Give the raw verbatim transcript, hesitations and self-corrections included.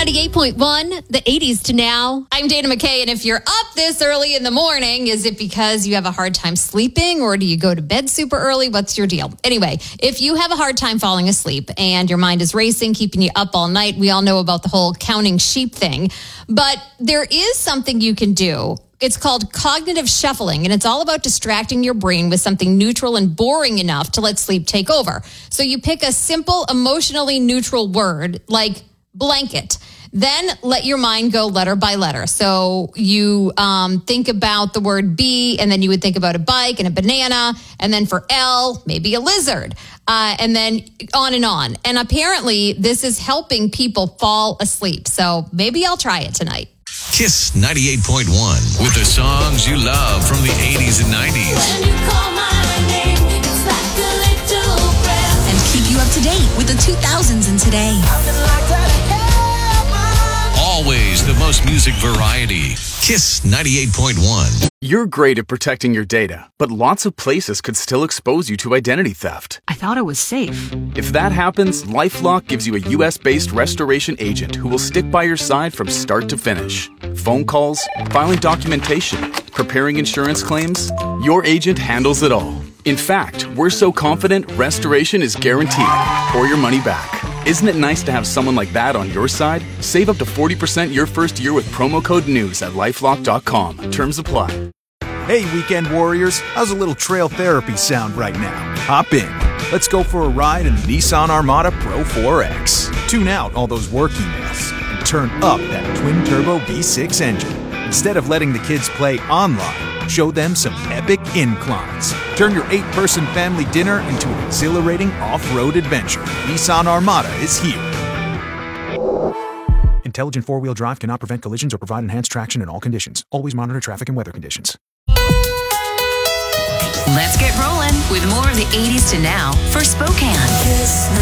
ninety-eight point one, the eighties to now. I'm Dana McKay, and if you're up this early in the morning, is it because you have a hard time sleeping, or do you go to bed super early? What's your deal? Anyway, if you have a hard time falling asleep and your mind is racing, keeping you up all night, we all know about the whole counting sheep thing, but there is something you can do. It's called cognitive shuffling, and it's all about distracting your brain with something neutral and boring enough to let sleep take over. So you pick a simple, emotionally neutral word like blanket. Then let your mind go letter by letter. So you um, think about the word B, and then you would think about a bike and a banana. And then for L, maybe a lizard. Uh, and then on and on. And apparently this is helping people fall asleep. So maybe I'll try it tonight. Kiss ninety-eight point one with the songs you love from the eighties and nineties. When you call my name, it's like a little breath. And keep you up to date with the two thousands and today. Always the most music variety. Kiss ninety-eight point one. You're great at protecting your data, but lots of places could still expose you to identity theft. I thought it was safe. If that happens, LifeLock gives you a U S-based restoration agent who will stick by your side from start to finish. Phone calls, filing documentation, preparing insurance claims, your agent handles it all. In fact, we're so confident restoration is guaranteed or your money back. Isn't it nice to have someone like that on your side? Save up to forty percent your first year with promo code NEWS at lifelock dot com. Terms apply. Hey, weekend warriors, how's a little trail therapy sound right now? Hop in. Let's go for a ride in the Nissan Armada Pro four X. Tune out all those work emails and turn up that twin-turbo V six engine. Instead of letting the kids play online, show them some epic inclines. Turn your eight-person family dinner into an exhilarating off-road adventure. Nissan Armada is here. Intelligent four-wheel drive cannot prevent collisions or provide enhanced traction in all conditions. Always monitor traffic and weather conditions. Let's get rolling with more of the eighties to now for Spokane.